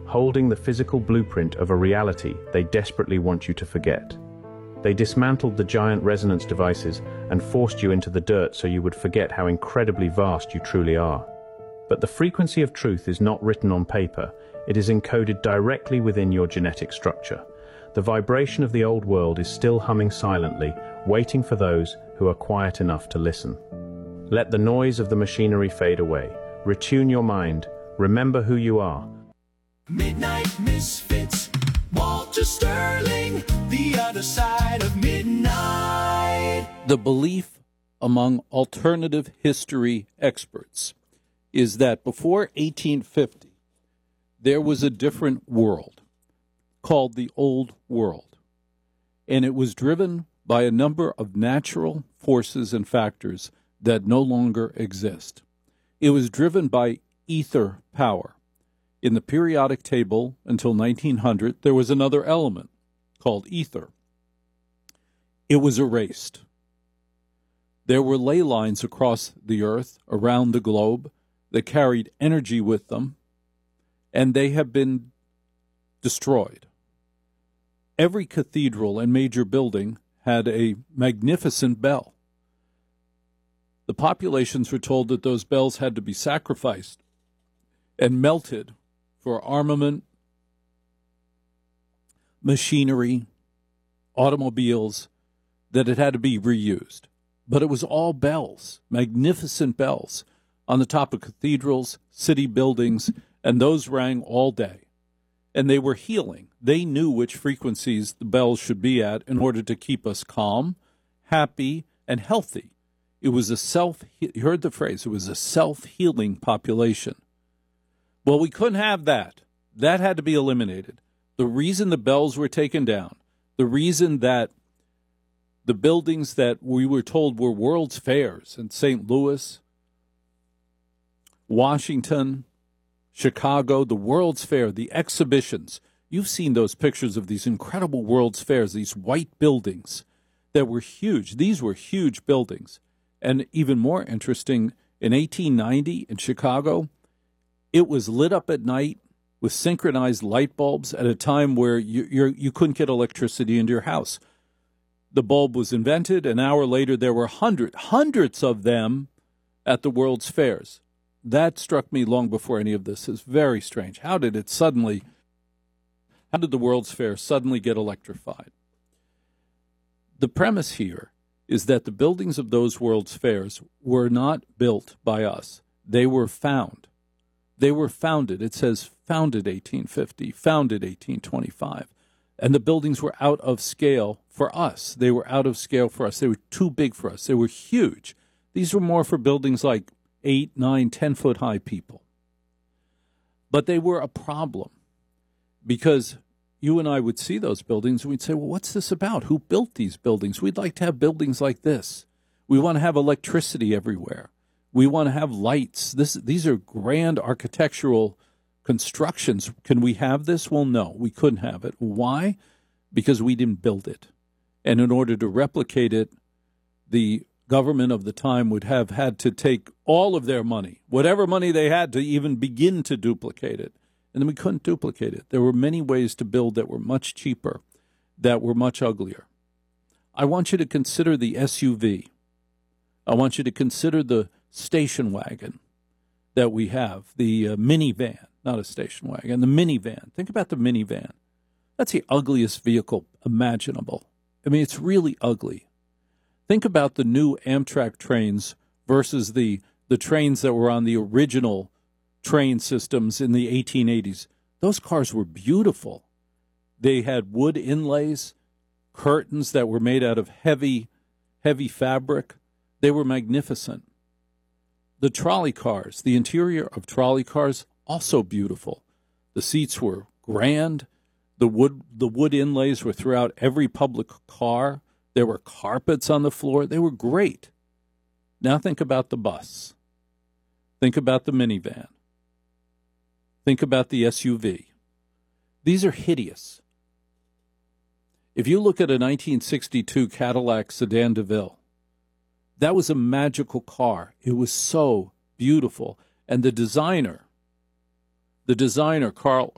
holding the physical blueprint of a reality they desperately want you to forget. They dismantled the giant resonance devices and forced you into the dirt so you would forget how incredibly vast you truly are. But the frequency of truth is not written on paper, it is encoded directly within your genetic structure. The vibration of the old world is still humming silently, waiting for those who are quiet enough to listen. Let the noise of the machinery fade away. Retune your mind. Remember who you are. Midnight Misfits, Walter Sterling, the other side of midnight. The belief among alternative history experts is that before 1850, there was a different world called the Old World, and it was driven by a number of natural forces and factors that no longer exist. It was driven by ether power. In the periodic table until 1900, there was another element called ether. It was erased. There were ley lines across the earth, around the globe, that carried energy with them, and they have been destroyed. Every cathedral and major building had a magnificent bell. The populations were told that those bells had to be sacrificed and melted for armament, machinery, automobiles, that it had to be reused. But it was all bells, magnificent bells, on the top of cathedrals, city buildings, and those rang all day. And they were healing. They knew which frequencies the bells should be at in order to keep us calm, happy, and healthy. It was you heard the phrase, it was a self-healing population. Well, we couldn't have that. That had to be eliminated. The reason the bells were taken down, the reason that the buildings that we were told were World's Fairs in St. Louis, Washington, Chicago, the World's Fair, the exhibitions. You've seen those pictures of these incredible World's Fairs, these white buildings that were huge. These were huge buildings. And even more interesting, in 1890 in Chicago, it was lit up at night with synchronized light bulbs at a time where you couldn't get electricity into your house. The bulb was invented. An hour later, there were hundreds of them at the World's Fairs. That struck me long before any of this. It's very strange. How did the World's Fair suddenly get electrified? The premise here is that the buildings of those World's Fairs were not built by us. They were found. They were founded. It says founded 1850, founded 1825. And the buildings were out of scale for us. They were out of scale for us. They were too big for us. They were huge. These were more for buildings like 8, 9, 10-foot high people. But they were a problem because you and I would see those buildings and we'd say, well, what's this about? Who built these buildings? We'd like to have buildings like this. We want to have electricity everywhere. We want to have lights. These are grand architectural constructions. Can we have this? Well, no, we couldn't have it. Why? Because we didn't build it. And in order to replicate it, the government of the time would have had to take all of their money, whatever money they had, to even begin to duplicate it. And then we couldn't duplicate it. There were many ways to build that were much cheaper, that were much uglier. I want you to consider the SUV. I want you to consider the station wagon that we have, the minivan, not a station wagon, the minivan. Think about the minivan. That's the ugliest vehicle imaginable. I mean, it's really ugly. Think about the new Amtrak trains versus the trains that were on the original train systems in the 1880s. Those cars were beautiful. They had wood inlays, curtains that were made out of heavy fabric. They were magnificent. The trolley cars, the interior of trolley cars, also beautiful. The seats were grand. The wood inlays were throughout every public car. There were carpets on the floor. They were great. Now think about the bus. Think about the minivan. Think about the SUV. These are hideous. If you look at a 1962 Cadillac Sedan DeVille, that was a magical car. It was so beautiful. And the designer, Carl